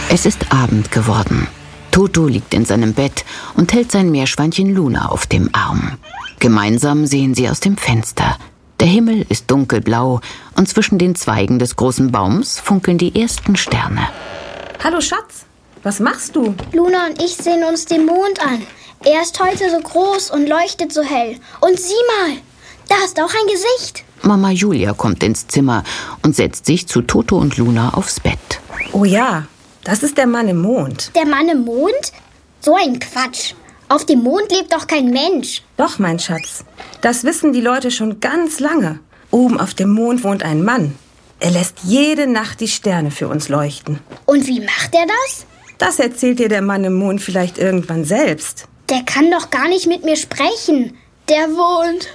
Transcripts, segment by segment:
Es ist Abend geworden. Toto liegt in seinem Bett und hält sein Meerschweinchen Luna auf dem Arm. Gemeinsam sehen sie aus dem Fenster. Der Himmel ist dunkelblau und zwischen den Zweigen des großen Baums funkeln die ersten Sterne. Hallo Schatz, was machst du? Luna und ich sehen uns den Mond an. Er ist heute so groß und leuchtet so hell. Und sieh mal, da ist auch ein Gesicht. Mama Julia kommt ins Zimmer und setzt sich zu Toto und Luna aufs Bett. Oh ja, das ist der Mann im Mond. Der Mann im Mond? So ein Quatsch. Auf dem Mond lebt doch kein Mensch. Doch, mein Schatz, das wissen die Leute schon ganz lange. Oben auf dem Mond wohnt ein Mann. Er lässt jede Nacht die Sterne für uns leuchten. Und wie macht er das? Das erzählt dir der Mann im Mond vielleicht irgendwann selbst. Der kann doch gar nicht mit mir sprechen. Der wohnt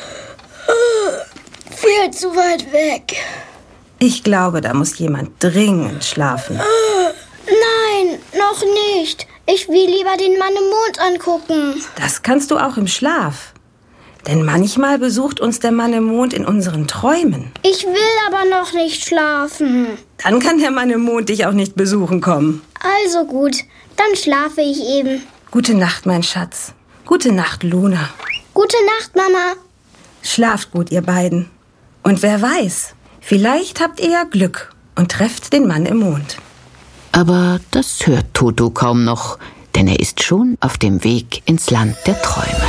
viel zu weit weg. Ich glaube, da muss jemand dringend schlafen. Nein, noch nicht. Ich will lieber den Mann im Mond angucken. Das kannst du auch im Schlaf. Denn manchmal besucht uns der Mann im Mond in unseren Träumen. Ich will aber noch nicht schlafen. Dann kann der Mann im Mond dich auch nicht besuchen kommen. Also gut, dann schlafe ich eben. Gute Nacht, mein Schatz. Gute Nacht, Luna. Gute Nacht, Mama. Schlaft gut, ihr beiden. Und wer weiß, vielleicht habt ihr ja Glück und trefft den Mann im Mond. Aber das hört Toto kaum noch, denn er ist schon auf dem Weg ins Land der Träume.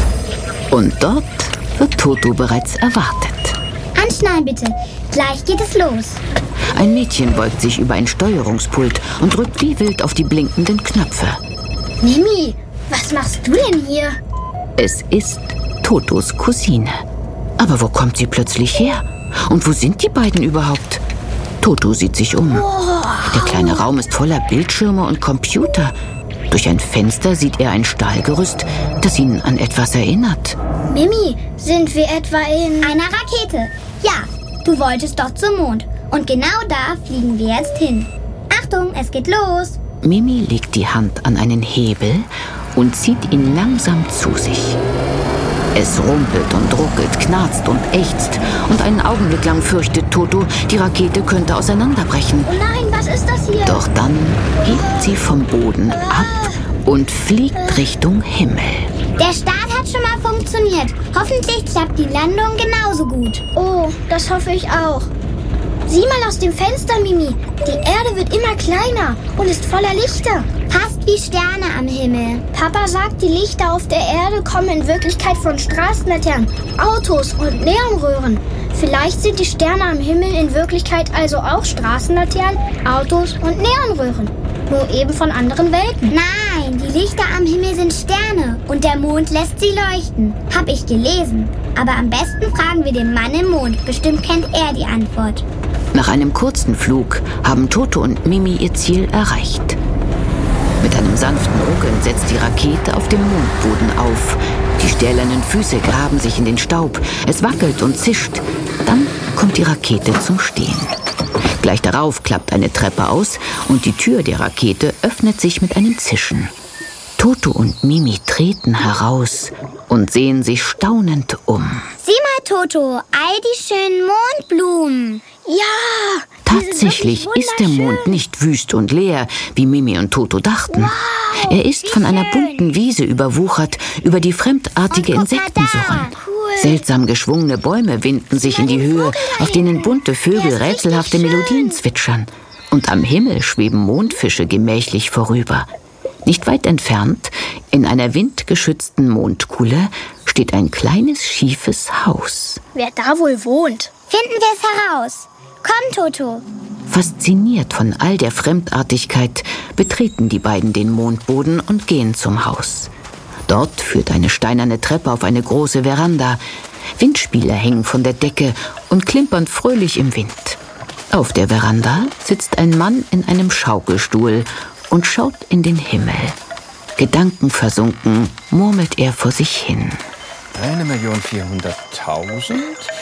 Und dort wird Toto bereits erwartet. Anschnallen bitte, gleich geht es los. Ein Mädchen beugt sich über ein Steuerungspult und drückt wie wild auf die blinkenden Knöpfe. Mimi, was machst du denn hier? Es ist Totos Cousine. Aber wo kommt sie plötzlich her? Und wo sind die beiden überhaupt? Toto sieht sich um. Der kleine Raum ist voller Bildschirme und Computer. Durch ein Fenster sieht er ein Stahlgerüst, das ihn an etwas erinnert. Mimi, sind wir etwa in einer Rakete? Ja, du wolltest doch zum Mond. Und genau da fliegen wir jetzt hin. Achtung, es geht los. Mimi legt die Hand an einen Hebel und zieht ihn langsam zu sich. Es rumpelt und ruckelt, knarzt und ächzt. Und einen Augenblick lang fürchtet Toto, die Rakete könnte auseinanderbrechen. Oh nein, was ist das hier? Doch dann hebt sie vom Boden ab und fliegt Richtung Himmel. Der Start hat schon mal funktioniert. Hoffentlich klappt die Landung genauso gut. Oh, das hoffe ich auch. Sieh mal aus dem Fenster, Mimi. Die Erde wird immer kleiner und ist voller Lichter. Fast wie Sterne am Himmel. Papa sagt, die Lichter auf der Erde kommen in Wirklichkeit von Straßenlaternen, Autos und Neonröhren. Vielleicht sind die Sterne am Himmel in Wirklichkeit also auch Straßenlaternen, Autos und Neonröhren. Nur eben von anderen Welten. Nein, die Lichter am Himmel sind Sterne und der Mond lässt sie leuchten. Hab ich gelesen. Aber am besten fragen wir den Mann im Mond. Bestimmt kennt er die Antwort. Nach einem kurzen Flug haben Toto und Mimi ihr Ziel erreicht. Mit einem sanften Ruckeln setzt die Rakete auf dem Mondboden auf. Die stählernen Füße graben sich in den Staub. Es wackelt und zischt. Dann kommt die Rakete zum Stehen. Gleich darauf klappt eine Treppe aus und die Tür der Rakete öffnet sich mit einem Zischen. Toto und Mimi treten heraus und sehen sich staunend um. Sieh mal, Toto, all die schönen Mondblumen. Ja! Tatsächlich ist der Mond nicht wüst und leer, wie Mimi und Toto dachten. Wow, er ist von einer bunten Wiese überwuchert, über die fremdartige Insekten surren. Cool. Seltsam geschwungene Bäume winden sich in die Höhe, auf denen bunte Vögel rätselhafte Melodien zwitschern. Und am Himmel schweben Mondfische gemächlich vorüber. Nicht weit entfernt, in einer windgeschützten Mondkuhle, steht ein kleines, schiefes Haus. Wer da wohl wohnt? Finden wir es heraus. Komm, Toto. Fasziniert von all der Fremdartigkeit betreten die beiden den Mondboden und gehen zum Haus. Dort führt eine steinerne Treppe auf eine große Veranda. Windspiele hängen von der Decke und klimpern fröhlich im Wind. Auf der Veranda sitzt ein Mann in einem Schaukelstuhl und schaut in den Himmel. Gedankenversunken murmelt er vor sich hin. 1.400.000,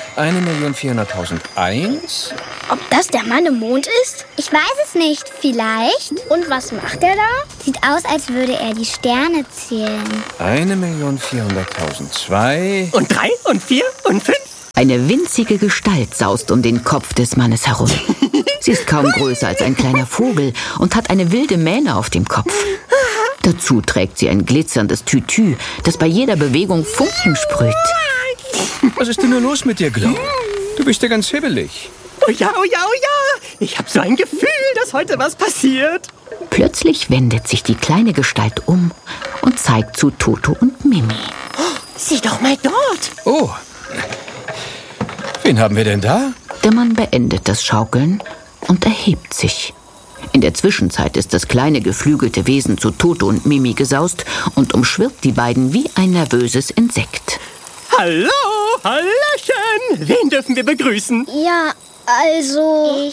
1.400.001. Ob das der Mann im Mond ist? Ich weiß es nicht. Vielleicht? Und was macht er da? Sieht aus, als würde er die Sterne zählen. 1.400.002. Und 3 und 4 und 5. Eine winzige Gestalt saust um den Kopf des Mannes herum. Sie ist kaum größer als ein kleiner Vogel und hat eine wilde Mähne auf dem Kopf. Dazu trägt sie ein glitzerndes Tütü, das bei jeder Bewegung Funken sprüht. Was ist denn nur los mit dir, Glow? Du bist ja ganz hibbelig. Oh ja, oh ja, oh ja. Ich habe so ein Gefühl, dass heute was passiert. Plötzlich wendet sich die kleine Gestalt um und zeigt zu Toto und Mimi. Sieh doch mal dort. Oh. Wen haben wir denn da? Der Mann beendet das Schaukeln und erhebt sich. In der Zwischenzeit ist das kleine geflügelte Wesen zu Toto und Mimi gesaust und umschwirrt die beiden wie ein nervöses Insekt. Hallo, Hallöchen. Wen dürfen wir begrüßen? Ja, also...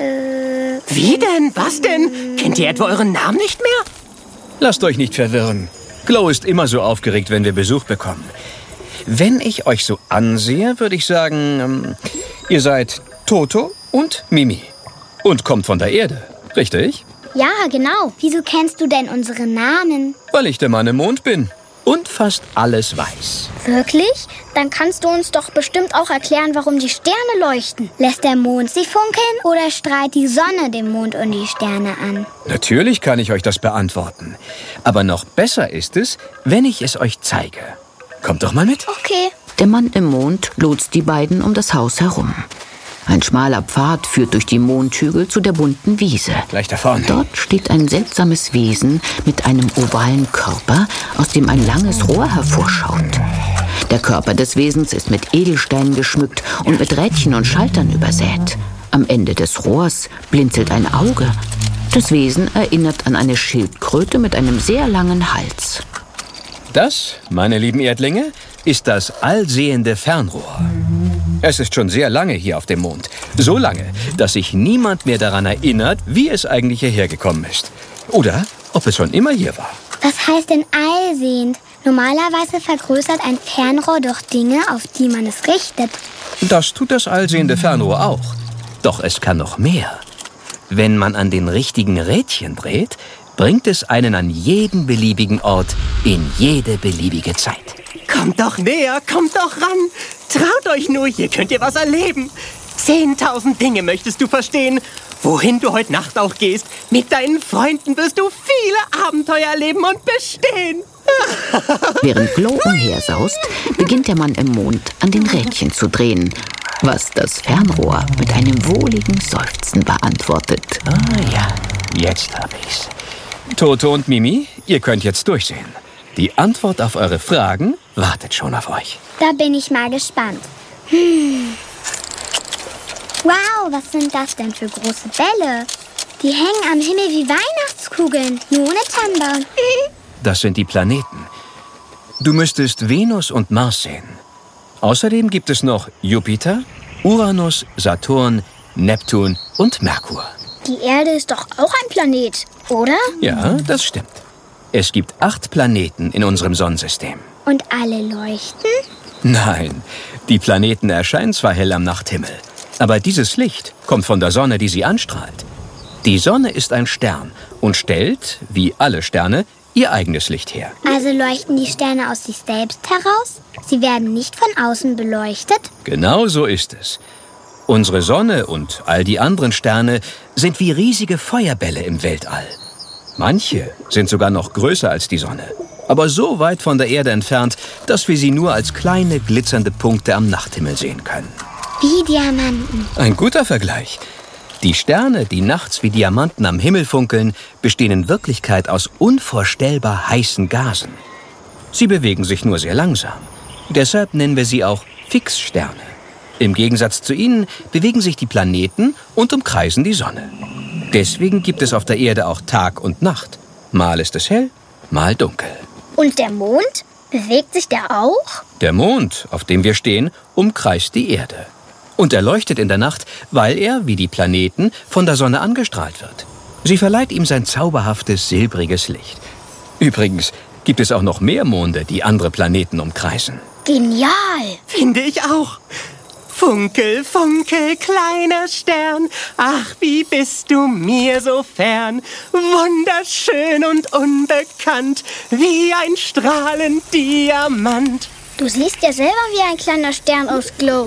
Wie denn? Was denn? Kennt ihr etwa euren Namen nicht mehr? Lasst euch nicht verwirren. Glow ist immer so aufgeregt, wenn wir Besuch bekommen. Wenn ich euch so ansehe, würde ich sagen, ihr seid Toto und Mimi. Und kommt von der Erde, richtig? Ja, genau. Wieso kennst du denn unsere Namen? Weil ich der Mann im Mond bin und fast alles weiß. Wirklich? Dann kannst du uns doch bestimmt auch erklären, warum die Sterne leuchten. Lässt der Mond sie funkeln oder strahlt die Sonne den Mond und die Sterne an? Natürlich kann ich euch das beantworten. Aber noch besser ist es, wenn ich es euch zeige. Kommt doch mal mit. Okay. Der Mann im Mond lotst die beiden um das Haus herum. Ein schmaler Pfad führt durch die Mondhügel zu der bunten Wiese. Gleich da vorne. Dort steht ein seltsames Wesen mit einem ovalen Körper, aus dem ein langes Rohr hervorschaut. Der Körper des Wesens ist mit Edelsteinen geschmückt und mit Rädchen und Schaltern übersät. Am Ende des Rohrs blinzelt ein Auge. Das Wesen erinnert an eine Schildkröte mit einem sehr langen Hals. Das, meine lieben Erdlinge, ist das allsehende Fernrohr. Es ist schon sehr lange hier auf dem Mond. So lange, dass sich niemand mehr daran erinnert, wie es eigentlich hierher gekommen ist. Oder ob es schon immer hier war. Was heißt denn allsehend? Normalerweise vergrößert ein Fernrohr doch Dinge, auf die man es richtet. Das tut das allsehende Fernrohr auch. Doch es kann noch mehr. Wenn man an den richtigen Rädchen dreht, bringt es einen an jeden beliebigen Ort in jede beliebige Zeit. Kommt doch näher, kommt doch ran. Traut euch nur, hier könnt ihr was erleben. 10.000 Dinge möchtest du verstehen. Wohin du heute Nacht auch gehst, mit deinen Freunden wirst du viele Abenteuer erleben und bestehen. Während Glow umhersaust, beginnt der Mann im Mond an den Rädchen zu drehen, was das Fernrohr mit einem wohligen Seufzen beantwortet. Ah ja, jetzt hab ich's. Toto und Mimi, ihr könnt jetzt durchsehen. Die Antwort auf eure Fragen wartet schon auf euch. Da bin ich mal gespannt. Wow, was sind das denn für große Bälle? Die hängen am Himmel wie Weihnachtskugeln, nur ohne Tannenbaum. Das sind die Planeten. Du müsstest Venus und Mars sehen. Außerdem gibt es noch Jupiter, Uranus, Saturn, Neptun und Merkur. Die Erde ist doch auch ein Planet, oder? Ja, das stimmt. Es gibt 8 Planeten in unserem Sonnensystem. Und alle leuchten? Nein, die Planeten erscheinen zwar hell am Nachthimmel, aber dieses Licht kommt von der Sonne, die sie anstrahlt. Die Sonne ist ein Stern und stellt, wie alle Sterne, ihr eigenes Licht her. Also leuchten die Sterne aus sich selbst heraus? Sie werden nicht von außen beleuchtet? Genau so ist es. Unsere Sonne und all die anderen Sterne sind wie riesige Feuerbälle im Weltall. Manche sind sogar noch größer als die Sonne, aber so weit von der Erde entfernt, dass wir sie nur als kleine glitzernde Punkte am Nachthimmel sehen können. Wie Diamanten. Ein guter Vergleich. Die Sterne, die nachts wie Diamanten am Himmel funkeln, bestehen in Wirklichkeit aus unvorstellbar heißen Gasen. Sie bewegen sich nur sehr langsam. Deshalb nennen wir sie auch Fixsterne. Im Gegensatz zu ihnen bewegen sich die Planeten und umkreisen die Sonne. Deswegen gibt es auf der Erde auch Tag und Nacht. Mal ist es hell, mal dunkel. Und der Mond? Bewegt sich der auch? Der Mond, auf dem wir stehen, umkreist die Erde. Und er leuchtet in der Nacht, weil er, wie die Planeten, von der Sonne angestrahlt wird. Sie verleiht ihm sein zauberhaftes, silbriges Licht. Übrigens gibt es auch noch mehr Monde, die andere Planeten umkreisen. Genial! Finde ich auch. Funkel, funkel, kleiner Stern, ach, wie bist du mir so fern, wunderschön und unbekannt, wie ein strahlend Diamant. Du siehst ja selber wie ein kleiner Stern aus, Glow.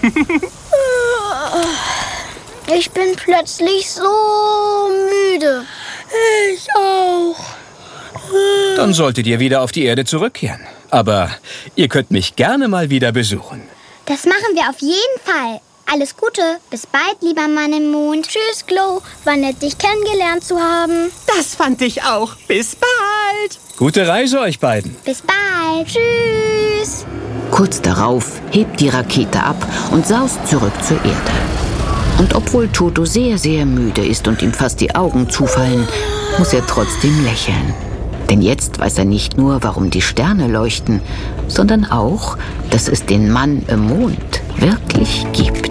Ich bin plötzlich so müde. Ich auch. Dann solltet ihr wieder auf die Erde zurückkehren. Aber ihr könnt mich gerne mal wieder besuchen. Das machen wir auf jeden Fall. Alles Gute. Bis bald, lieber Mann im Mond. Tschüss, Glow. War nett, dich kennengelernt zu haben. Das fand ich auch. Bis bald. Gute Reise euch beiden. Bis bald. Tschüss. Kurz darauf hebt die Rakete ab und saust zurück zur Erde. Und obwohl Toto sehr, sehr müde ist und ihm fast die Augen zufallen, muss er trotzdem lächeln. Denn jetzt weiß er nicht nur, warum die Sterne leuchten, sondern auch, dass es den Mann im Mond wirklich gibt.